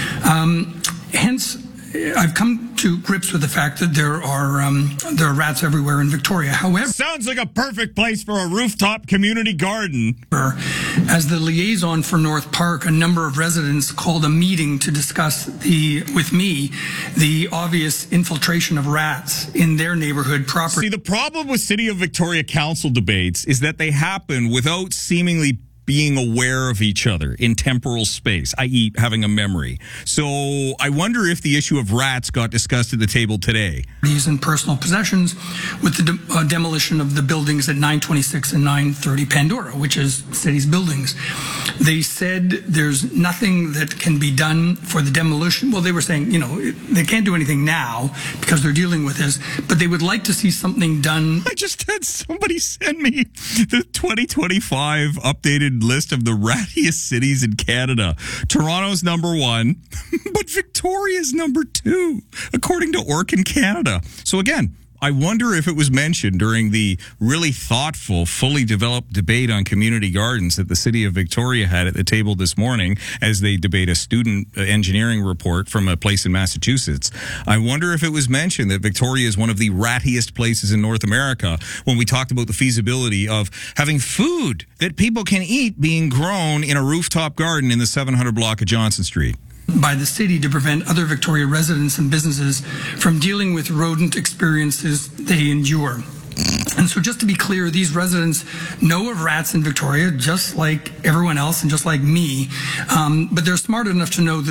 Hence, I've come to grips with the fact that there are rats everywhere in Victoria. However, sounds like a perfect place for a rooftop community garden. As the liaison for North Park, a number of residents called a meeting to discuss with me the obvious infiltration of rats in their neighborhood property. See, the problem with City of Victoria Council debates is that they happen without seemingly being aware of each other in temporal space, i.e. having a memory. So I wonder if the issue of rats got discussed at the table today. These in personal possessions with the demolition of the buildings at 926 and 930 Pandora, which is city's buildings. They said there's nothing that can be done for the demolition. Well, they were saying, they can't do anything now because they're dealing with this, but they would like to see something done. I just had somebody send me the 2025 updated list of the rattiest cities in Canada. Toronto's number 1, but Victoria's number 2, according to Orkin Canada. So again, I wonder if it was mentioned during the really thoughtful, fully developed debate on community gardens that the City of Victoria had at the table this morning as they debate a student engineering report from a place in Massachusetts. I wonder if it was mentioned that Victoria is one of the rattiest places in North America when we talked about the feasibility of having food that people can eat being grown in a rooftop garden in the 700 block of Johnson Street. By the city to prevent other Victoria residents and businesses from dealing with rodent experiences they endure. And so just to be clear, these residents know of rats in Victoria, just like everyone else and just like me. But they're smart enough to know that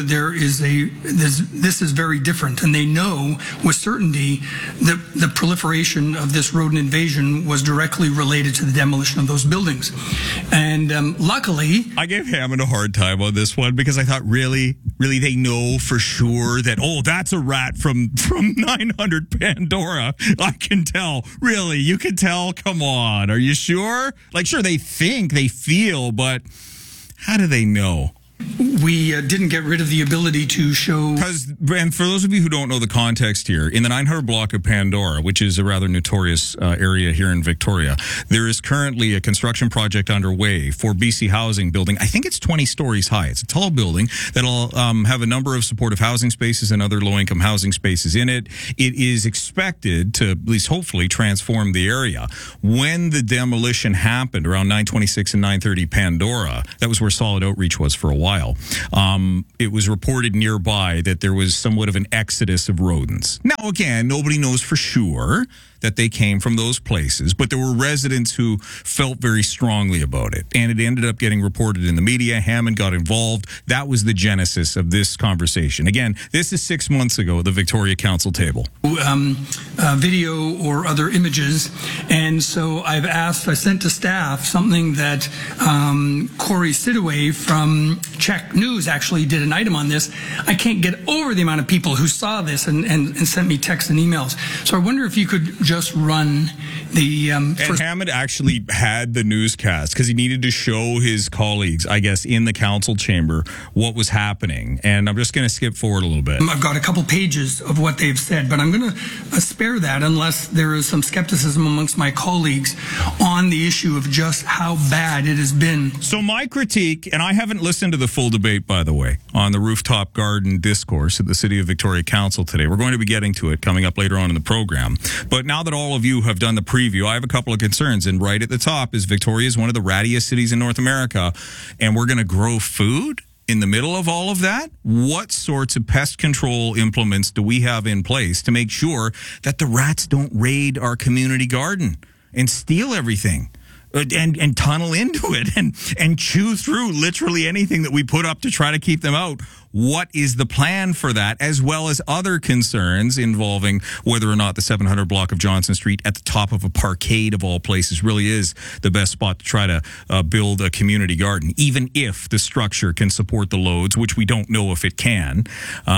this is very different. And they know with certainty that the proliferation of this rodent invasion was directly related to the demolition of those buildings. And luckily... I gave Hammond a hard time on this one because I thought, really they know for sure that, that's a rat from 900 Pandora. I can tell. Really, you can tell? Come on. Are you sure? Like, sure, they think, they feel, but how do they know? We didn't get rid of the ability to show... And for those of you who don't know the context here, in the 900 block of Pandora, which is a rather notorious area here in Victoria, there is currently a construction project underway for BC Housing building. I think it's 20 stories high. It's a tall building that'll have a number of supportive housing spaces and other low-income housing spaces in it. It is expected to, at least hopefully, transform the area. When the demolition happened around 926 and 930 Pandora, that was where Solid Outreach was for a while. It was reported nearby that there was somewhat of an exodus of rodents. Now, again, nobody knows for sure that they came from those places, but there were residents who felt very strongly about it, and it ended up getting reported in the media. Hammond got involved. That was the genesis of this conversation. Again, this is 6 months ago at the Victoria Council table. Video or other images, and so I sent to staff something that Corey Sidaway from Czech News actually did an item on this. I can't get over the amount of people who saw this and sent me texts and emails. So I wonder if you could just run the... And Hammond actually had the newscast because he needed to show his colleagues, I guess, in the council chamber what was happening. And I'm just going to skip forward a little bit. I've got a couple pages of what they've said, but I'm going to spare that unless there is some skepticism amongst my colleagues on the issue of just how bad it has been. So my critique, and I haven't listened to the full debate, by the way, on the rooftop garden discourse at the City of Victoria Council today. We're going to be getting to it coming up later on in the program. But now that all of you have done the preview, I have a couple of concerns. And right at the top is Victoria is one of the rattiest cities in North America, and we're going to grow food in the middle of all of that. What sorts of pest control implements do we have in place to make sure that the rats don't raid our community garden and steal everything? And tunnel into it and chew through literally anything that we put up to try to keep them out. What is the plan for that, as well as other concerns involving whether or not the 700 block of Johnson Street at the top of a parkade of all places really is the best spot to try to build a community garden, even if the structure can support the loads, which we don't know if it can.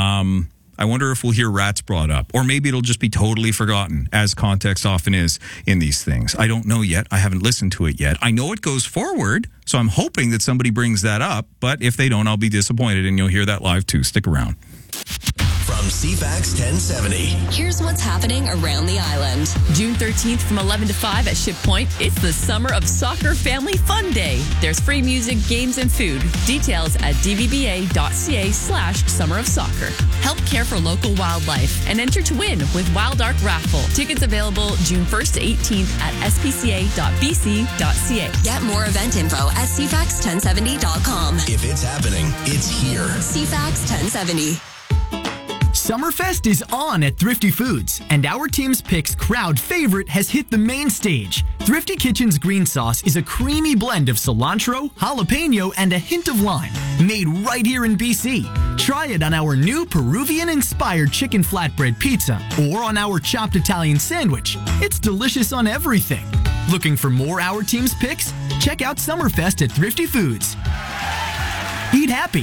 I wonder if we'll hear rats brought up, or maybe it'll just be totally forgotten, as context often is in these things. I don't know yet. I haven't listened to it yet. I know it goes forward, so I'm hoping that somebody brings that up, but if they don't, I'll be disappointed, and you'll hear that live too. Stick around. From CFAX 1070. Here's what's happening around the island. June 13th from 11 to 5 at Ship Point, it's the Summer of Soccer Family Fun Day. There's free music, games, and food. Details at dvba.ca/Summer of Soccer. Help care for local wildlife and enter to win with Wild Ark Raffle. Tickets available June 1st to 18th at spca.bc.ca. Get more event info at cfax1070.com. If it's happening, it's here. CFAX 1070. Summerfest is on at Thrifty Foods, and our team's picks crowd favorite has hit the main stage. Thrifty Kitchen's green sauce is a creamy blend of cilantro, jalapeno, and a hint of lime, made right here in BC. Try it on our new Peruvian-inspired chicken flatbread pizza or on our chopped Italian sandwich. It's delicious on everything. Looking for more Our Team's picks? Check out Summerfest at Thrifty Foods. Eat happy.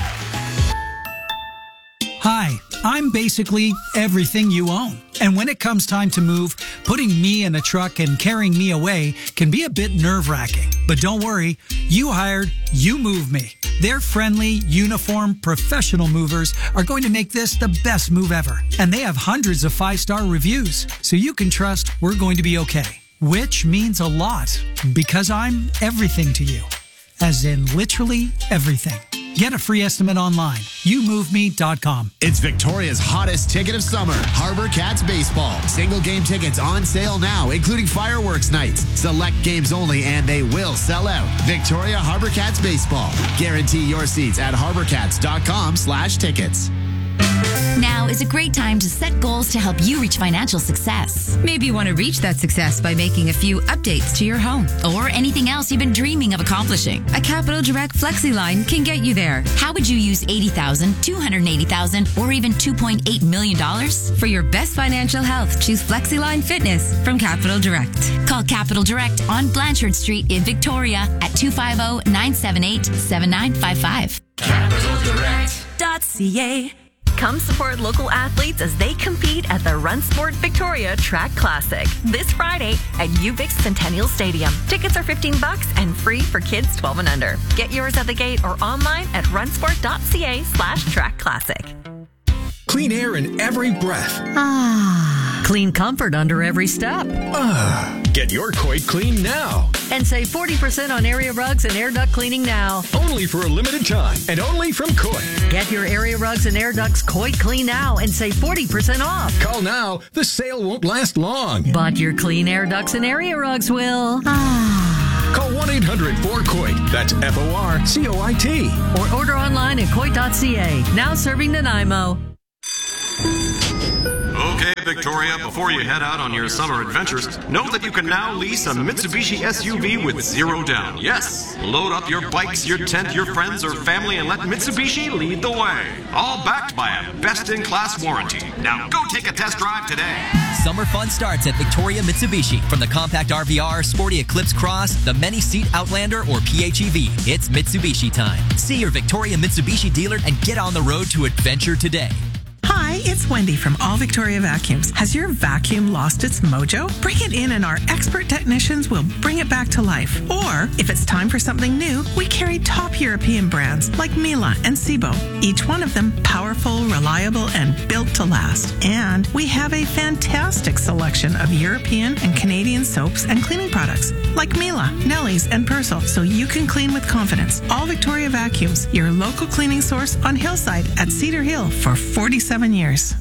Hi, I'm basically everything you own. And when it comes time to move, putting me in a truck and carrying me away can be a bit nerve-wracking. But don't worry, You Hired, You Move Me. Their friendly, uniform, professional movers are going to make this the best move ever. And they have hundreds of 5-star reviews, so you can trust we're going to be okay. Which means a lot, because I'm everything to you. As in literally everything. Get a free estimate online. YouMoveMe.com. It's Victoria's hottest ticket of summer, Harbor Cats Baseball. Single game tickets on sale now, including fireworks nights. Select games only, and they will sell out. Victoria Harbor Cats Baseball. Guarantee your seats at harborcats.com/tickets. Now is a great time to set goals to help you reach financial success. Maybe you want to reach that success by making a few updates to your home. Or anything else you've been dreaming of accomplishing. A Capital Direct FlexiLine can get you there. How would you use $80,000, $280,000, or even $2.8 million? For your best financial health, choose FlexiLine Fitness from Capital Direct. Call Capital Direct on Blanchard Street in Victoria at 250-978-7955. CapitalDirect.ca. Come support local athletes as they compete at the Run Sport Victoria Track Classic this Friday at UVic Centennial Stadium. Tickets are $15 and free for kids 12 and under. Get yours at the gate or online at runsport.ca/track classic. Clean air in every breath. Clean comfort under every step. Get your Coit clean now. And save 40% on area rugs and air duct cleaning now. Only for a limited time and only from Coit. Get your area rugs and air ducts Coit clean now and save 40% off. Call now. The sale won't last long. But your clean air ducts and area rugs will. Call 1-800-4COIT. That's FORCOIT. Or order online at Coit.ca. Now serving Nanaimo. Okay, Victoria, before you head out on your summer adventures, know that you can now lease a Mitsubishi SUV with zero down. Yes, load up your bikes, your tent, your friends, or family, and let Mitsubishi lead the way. All backed by a best-in-class warranty. Now go take a test drive today. Summer fun starts at Victoria Mitsubishi. From the compact RVR, sporty Eclipse Cross, the many-seat Outlander, or PHEV, it's Mitsubishi time. See your Victoria Mitsubishi dealer and get on the road to adventure today. Hi, it's Wendy from All Victoria Vacuums. Has your vacuum lost its mojo? Bring it in and our expert technicians will bring it back to life. Or, if it's time for something new, we carry top European brands like Miele and Sebo. Each one of them powerful, reliable, and built to last. And we have a fantastic selection of European and Canadian soaps and cleaning products like Miele, Nellie's, and Persil, so you can clean with confidence. All Victoria Vacuums, your local cleaning source on Hillside at Cedar Hill for 47 years.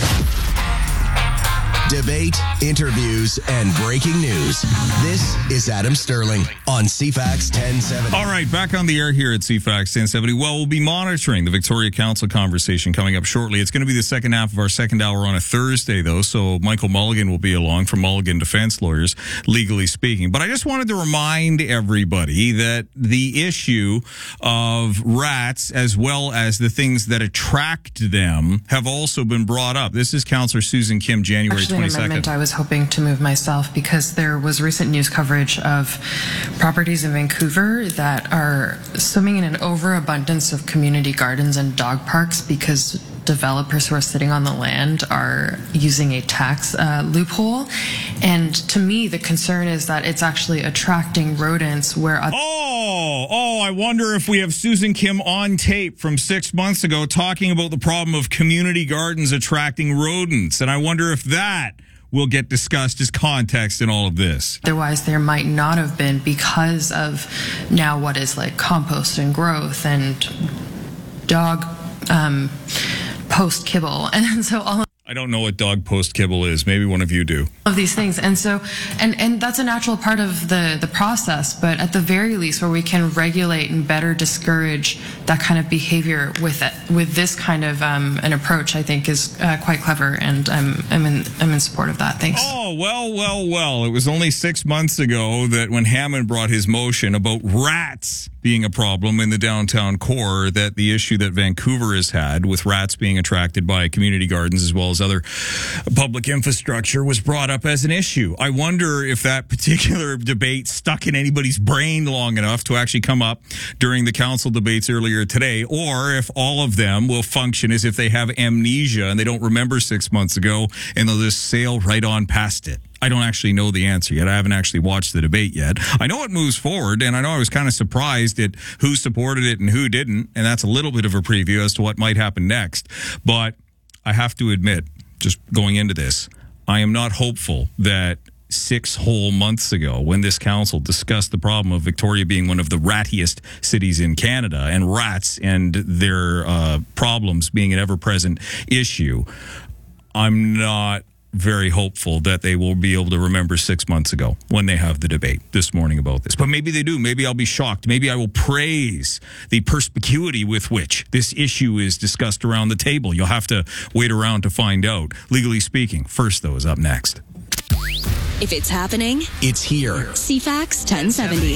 Debate, interviews, and breaking news. This is Adam Sterling on CFAX 1070. All right, back on the air here at CFAX 1070. Well, we'll be monitoring the Victoria Council conversation coming up shortly. It's going to be the second half of our second hour on a Thursday, though, so Michael Mulligan will be along from Mulligan Defense Lawyers, legally speaking. But I just wanted to remind everybody that the issue of rats, as well as the things that attract them, have also been brought up. This is Councillor Susan Kim, January 22nd. Amendment I was hoping to move myself because there was recent news coverage of properties in Vancouver that are swimming in an overabundance of community gardens and dog parks because developers who are sitting on the land are using a tax loophole. And to me, the concern is that it's actually attracting rodents where... I wonder if we have Susan Kim on tape from 6 months ago talking about the problem of community gardens attracting rodents. And I wonder if that will get discussed as context in all of this. Otherwise, there might not have been because of now what is like compost and growth and dog post kibble. And so all I don't know what dog post kibble is. Maybe one of you do. Of these things. And so, and that's a natural part of the process, but at the very least where we can regulate and better discourage that kind of behavior with this kind of an approach, I think is quite clever, and I'm in support of that. Thanks. Oh, well. It was only 6 months ago that when Hammond brought his motion about rats being a problem in the downtown core, that the issue that Vancouver has had with rats being attracted by community gardens as well as other public infrastructure was brought up as an issue. I wonder if that particular debate stuck in anybody's brain long enough to actually come up during the council debates earlier today, or if all of them will function as if they have amnesia and they don't remember 6 months ago and they'll just sail right on past it. I don't actually know the answer yet. I haven't actually watched the debate yet. I know it moves forward, and I know I was kind of surprised at who supported it and who didn't, and that's a little bit of a preview as to what might happen next. But I have to admit, just going into this, I am not hopeful that 6 whole months ago, when this council discussed the problem of Victoria being one of the rattiest cities in Canada and rats and their problems being an ever-present issue, I'm not very hopeful that they will be able to remember 6 months ago when they have the debate this morning about this. But maybe they do. Maybe I'll be shocked. Maybe I will praise the perspicuity with which this issue is discussed around the table. You'll have to wait around to find out. Legally Speaking, first, though, is up next. If it's happening, it's here. CFAX 1070.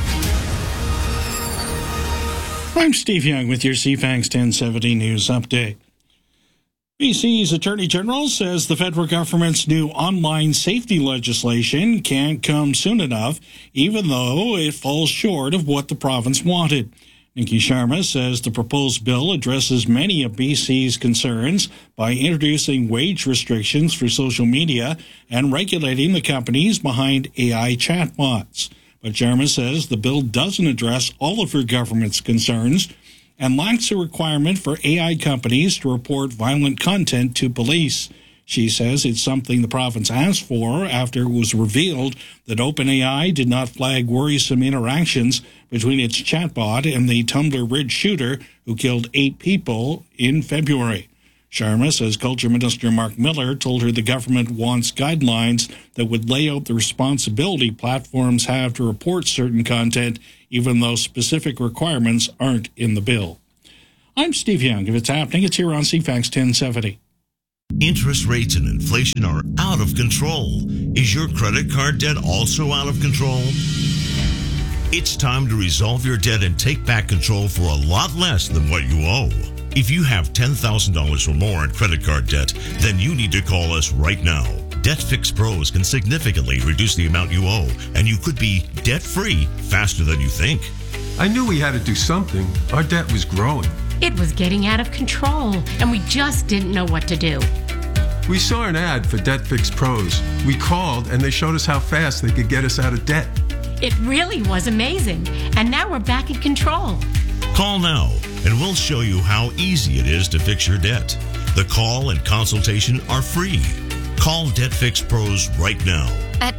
I'm Steve Young with your CFAX 1070 News Update. BC's Attorney General says the federal government's new online safety legislation can't come soon enough, even though it falls short of what the province wanted. Nikki Sharma says the proposed bill addresses many of BC's concerns by introducing wage restrictions for social media and regulating the companies behind AI chatbots. But Sharma says the bill doesn't address all of her government's concerns and lacks a requirement for AI companies to report violent content to police. She says it's something the province asked for after it was revealed that OpenAI did not flag worrisome interactions between its chatbot and the Tumbler Ridge shooter who killed 8 people in February. Sharma says Culture Minister Mark Miller told her the government wants guidelines that would lay out the responsibility platforms have to report certain content, even though specific requirements aren't in the bill. I'm Steve Young. If it's happening, it's here on CFAX 1070. Interest rates and inflation are out of control. Is your credit card debt also out of control? It's time to resolve your debt and take back control for a lot less than what you owe. If you have $10,000 or more in credit card debt, then you need to call us right now. Debt Fix Pros can significantly reduce the amount you owe, and you could be debt-free faster than you think. I knew we had to do something. Our debt was growing. It was getting out of control, and we just didn't know what to do. We saw an ad for Debt Fix Pros. We called, and they showed us how fast they could get us out of debt. It really was amazing, and now we're back in control. Call now, and we'll show you how easy it is to fix your debt. The call and consultation are free. Call Debt Fix Pros right now. At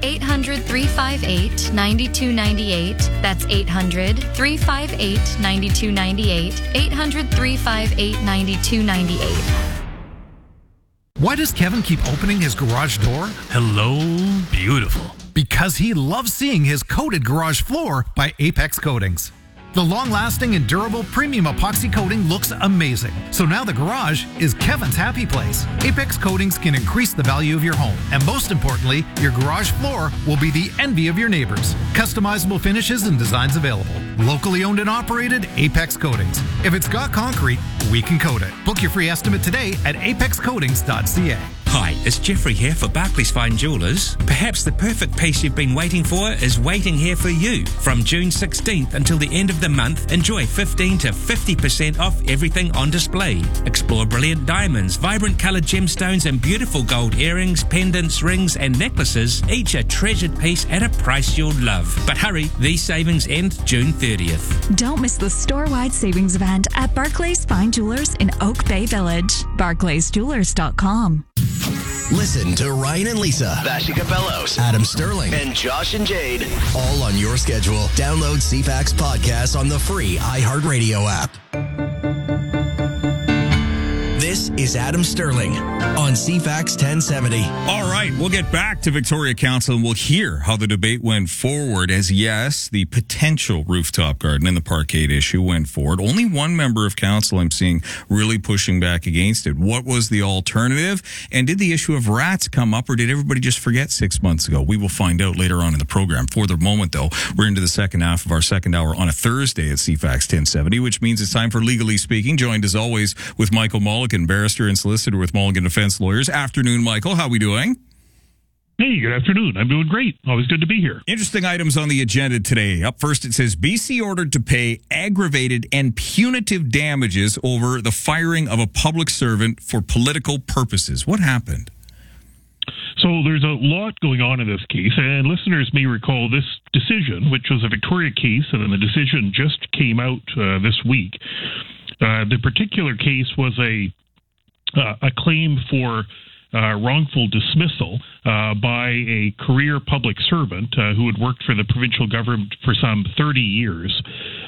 800-358-9298. That's 800-358-9298. 800-358-9298. Why does Kevin keep opening his garage door? Hello, beautiful. Because he loves seeing his coated garage floor by Apex Coatings. The long-lasting and durable premium epoxy coating looks amazing. So now the garage is Kevin's happy place. Apex Coatings can increase the value of your home. And most importantly, your garage floor will be the envy of your neighbors. Customizable finishes and designs available. Locally owned and operated, Apex Coatings. If it's got concrete, we can coat it. Book your free estimate today at apexcoatings.ca. Hi, it's Jeffrey here for Barclays Fine Jewellers. Perhaps the perfect piece you've been waiting for is waiting here for you. From June 16th until the end of the month, enjoy 15 to 50% off everything on display. Explore brilliant diamonds, vibrant coloured gemstones and beautiful gold earrings, pendants, rings and necklaces, each a treasured piece at a price you'll love. But hurry, these savings end June 30th. Don't miss the store-wide savings event at Barclays Fine Jewellers in Oak Bay Village. BarclaysJewellers.com. Listen to Ryan and Lisa, Vashi Capellos, Adam Sterling, and Josh and Jade. All on your schedule. Download CFAX podcast on the free iHeartRadio app. This is Adam Sterling on CFAX 1070. All right, we'll get back to Victoria Council and we'll hear how the debate went forward as, yes, the potential rooftop garden and the parkade issue went forward. Only one member of council I'm seeing really pushing back against it. What was the alternative? And did the issue of rats come up or did everybody just forget 6 months ago? We will find out later on in the program. For the moment, though, we're into the second half of our second hour on a Thursday at CFAX 1070, which means it's time for Legally Speaking, joined as always with Michael Mulligan, barrister and solicitor with Mulligan Defense Lawyers. Afternoon, Michael. How are we doing? Hey, good afternoon. I'm doing great. Always good to be here. Interesting items on the agenda today. Up first, it says BC ordered to pay aggravated and punitive damages over the firing of a public servant for political purposes. What happened? So there's a lot going on in this case, and listeners may recall this decision, which was a Victoria case, and then the decision just came out this week. The particular case was a claim for wrongful dismissal by a career public servant who had worked for the provincial government for some 30 years.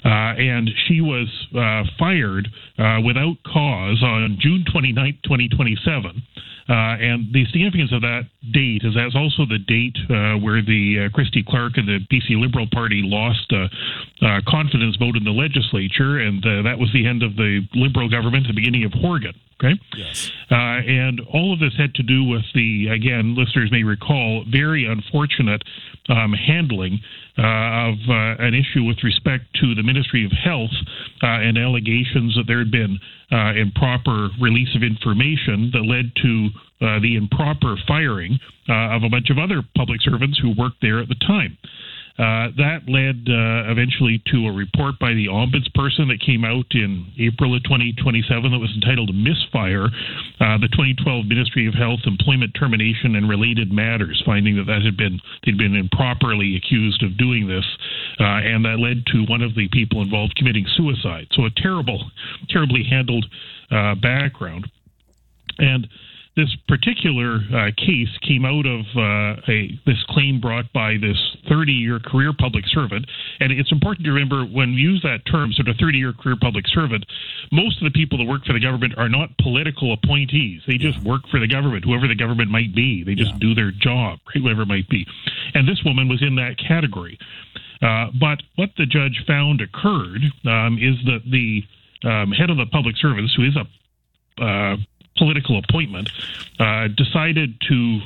and she was fired without cause on June 29th, 2027. And the significance of that date is that's also the date where the Christy Clark and the BC Liberal Party lost a confidence vote in the legislature, and that was the end of the Liberal government at the beginning of Horgan. Okay? Yes. And all of this had to do with the, again, listeners may recall, very unfortunate handling of an issue with respect to the Ministry of Health and allegations that there had been improper release of information that led to the improper firing of a bunch of other public servants who worked there at the time. That led eventually to a report by the ombudsperson that came out in April of 2027 that was entitled Misfire, the 2012 Ministry of Health Employment Termination and Related Matters, finding that they'd been improperly accused of doing this, and that led to one of the people involved committing suicide. So a terribly handled background. And this particular case came out of this claim brought by this 30-year career public servant. And it's important to remember when we use that term, sort of 30-year career public servant, most of the people that work for the government are not political appointees. They just work for the government, whoever the government might be. They just do their job, right, whoever it might be. And this woman was in that category. But what the judge found occurred is that the head of the public service, who is a political appointment, decided to